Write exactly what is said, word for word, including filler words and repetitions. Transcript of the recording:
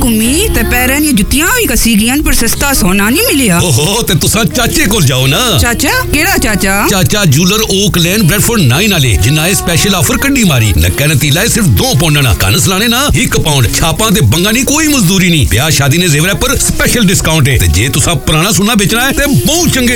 घूमी ते पैरें दी जुत्तियां भी कसी गियां पर सस्ता सोना नहीं मिलिया। ओहो ते तुसा चाचे कोल जाओ ना। चाचा केड़ा चाचा? चाचा जूलर ओक लेन ब्रेडफोर्ड नाइन वाले जिन्ना ए स्पेशल ऑफर कड्डी मारी। नक्का नतीला है सिर्फ दो पाउंड ना, कन सलाने ना एक पाउंड, छापा ते बंगा नहीं, कोई मजदूरी नहीं। ब्याह शादी ने जेवर पर स्पेशल डिस्काउंट है। ते जे तुसा पुराना सोना बेचना है ते बहुत चंगे